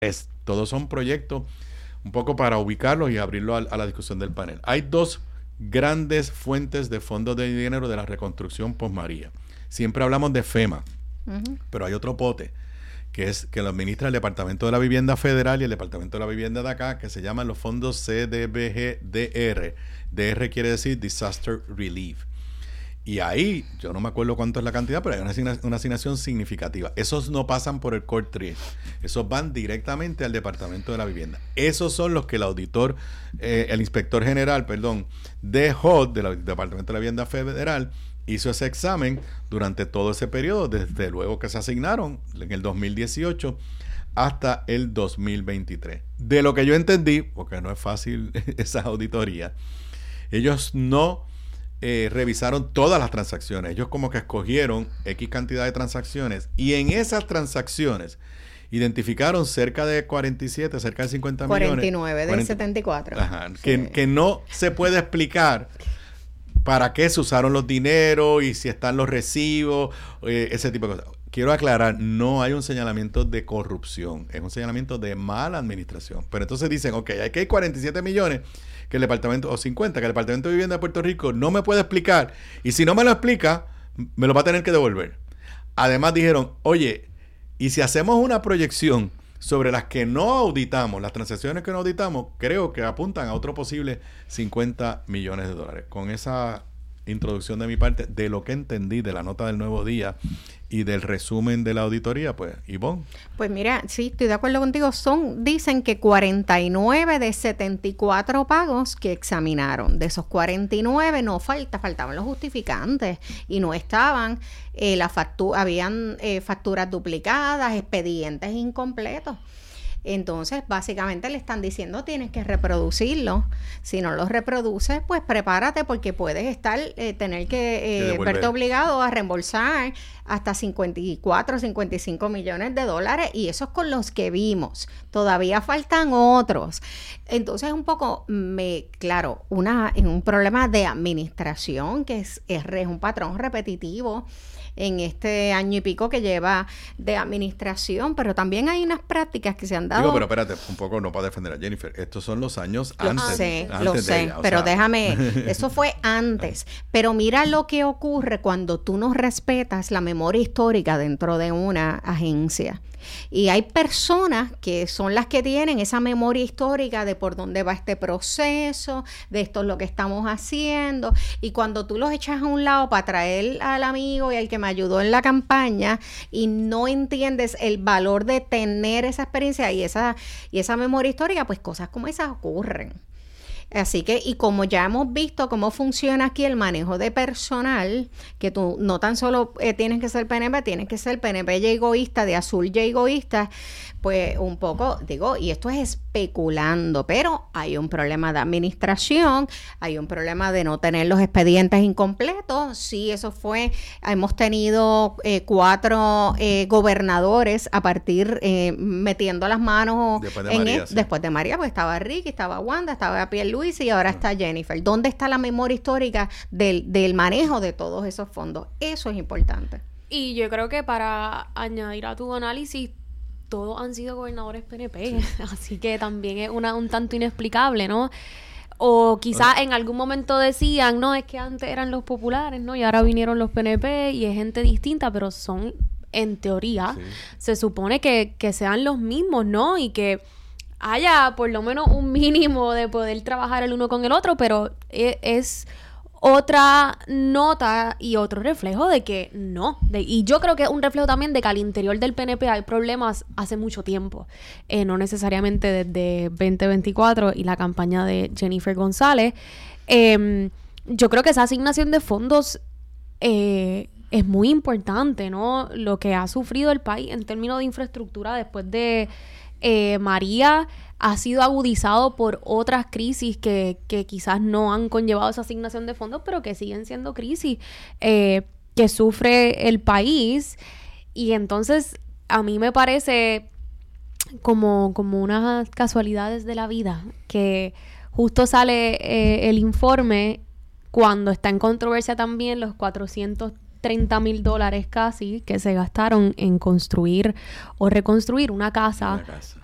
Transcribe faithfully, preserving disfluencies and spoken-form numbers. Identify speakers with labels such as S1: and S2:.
S1: Es, todos son proyectos un poco para ubicarlos y abrirlo a, a la discusión del panel. Hay dos grandes fuentes de fondos de dinero de la reconstrucción post-María. Siempre hablamos de FEMA, uh-huh. pero hay otro pote, que es que lo administra el Departamento de la Vivienda Federal y el Departamento de la Vivienda de acá, que se llaman los fondos C D B G D R. D R quiere decir Disaster Relief. Y ahí, yo no me acuerdo cuánto es la cantidad, pero hay una, asigna- una asignación significativa. Esos no pasan por el Core tres. Esos van directamente al Departamento de la Vivienda. Esos son los que el auditor, eh, el inspector general, perdón, de H O D, del Departamento de la Vivienda Federal, hizo ese examen durante todo ese periodo, desde luego que se asignaron en el dos mil dieciocho hasta el dos mil veintitrés. De lo que yo entendí, porque no es fácil esa auditoría, ellos no eh, revisaron todas las transacciones. Ellos como que escogieron X cantidad de transacciones y en esas transacciones identificaron cerca de cuarenta y siete, cerca de cincuenta
S2: cuarenta y nueve
S1: millones.
S2: De
S1: cuarenta,
S2: setenta y cuatro.
S1: Ajá,
S2: sí.
S1: que, que no se puede explicar para qué se usaron los dineros y si están los recibos, eh, ese tipo de cosas. Quiero aclarar, no hay un señalamiento de corrupción, es un señalamiento de mala administración. Pero entonces dicen, ok, aquí hay cuarenta y siete millones que el departamento, o cincuenta, que el Departamento de Vivienda de Puerto Rico no me puede explicar, y si no me lo explica, me lo va a tener que devolver. Además dijeron, oye, y si hacemos una proyección sobre las que no auditamos, las transacciones que no auditamos, creo que apuntan a otro posible cincuenta millones de dólares. Con esa introducción de mi parte, de lo que entendí de la nota del Nuevo Día y del resumen de la auditoría, pues, Ivonne.
S2: Pues mira, sí, estoy de acuerdo contigo. Son, dicen que cuarenta y nueve de setenta y cuatro pagos que examinaron. De esos cuarenta y nueve no falta, faltaban los justificantes y no estaban, eh, la factu- habían eh, facturas duplicadas, expedientes incompletos. Entonces, básicamente le están diciendo tienes que reproducirlo. Si no lo reproduces, pues prepárate porque puedes estar, eh, tener que eh, verte obligado a reembolsar hasta cincuenta y cuatro, cincuenta y cinco millones de dólares y eso es con los que vimos. Todavía faltan otros. Entonces, un poco, me, claro, una, un problema de administración que es, es, es un patrón repetitivo en este año y pico que lleva de administración, pero también hay unas prácticas que se han dado.
S1: Digo, pero espérate, un poco no para defender a Jennifer. Estos son los años
S2: lo
S1: antes.
S2: Sé,
S1: antes
S2: lo
S1: de
S2: sé,
S1: ella,
S2: pero
S1: sea.
S2: déjame, eso fue antes. Pero mira lo que ocurre cuando tú no respetas la memoria histórica dentro de una agencia. Y hay personas que son las que tienen esa memoria histórica de por dónde va este proceso, de esto es lo que estamos haciendo, y cuando tú los echas a un lado para traer al amigo y al que me ayudó en la campaña y no entiendes el valor de tener esa experiencia y esa, y esa memoria histórica, pues cosas como esas ocurren. Así que, y como ya hemos visto cómo funciona aquí el manejo de personal, que tú no tan solo eh, tienes que ser P N P, tienes que ser P N P y egoísta, de azul y egoísta, pues un poco, digo, y esto es especulando, pero hay un problema de administración, hay un problema de no tener los expedientes incompletos. Sí, eso fue, hemos tenido eh, cuatro eh, gobernadores a partir, eh, metiendo las manos
S1: después de
S2: en
S1: María,
S2: el,
S1: sí.
S2: después de María, pues estaba Ricky, estaba Wanda, estaba Pierluisi y ahora está Jennifer. ¿Dónde está la memoria histórica del, del manejo de todos esos fondos? Eso es importante.
S3: Y yo creo que para añadir a tu análisis, todos han sido gobernadores P N P, sí. Así que también es una un tanto inexplicable, ¿no? O quizás en algún momento decían, no, es que antes eran los populares, ¿no? Y ahora vinieron los P N P y es gente distinta, pero son, en teoría, sí. Se supone que, que sean los mismos, ¿no? Y que haya por lo menos un mínimo de poder trabajar el uno con el otro, pero es... es otra nota y otro reflejo de que no. De, y yo creo que es un reflejo también de que al interior del P N P hay problemas hace mucho tiempo. Eh, no necesariamente desde veinte veinticuatro y la campaña de Jennifer González. Eh, yo creo que esa asignación de fondos eh, es muy importante, ¿no? Lo que ha sufrido el país en términos de infraestructura después de eh, María ha sido agudizado por otras crisis que, que quizás no han conllevado esa asignación de fondos, pero que siguen siendo crisis eh, que sufre el país. Y entonces a mí me parece como, como unas casualidades de la vida que justo sale eh, el informe cuando está en controversia también los cuatrocientos treinta mil dólares casi que se gastaron en construir o reconstruir una casa,
S1: una casa.